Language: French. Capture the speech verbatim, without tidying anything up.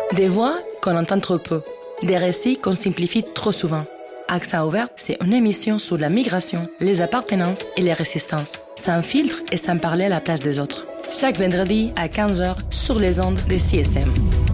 Des voix qu'on entend trop peu, des récits qu'on simplifie trop souvent. Accent ouvert, c'est une émission sur la migration, les appartenances et les résistances, sans filtre et sans parler à la place des autres. Chaque vendredi à quinze heures sur les ondes de C S M.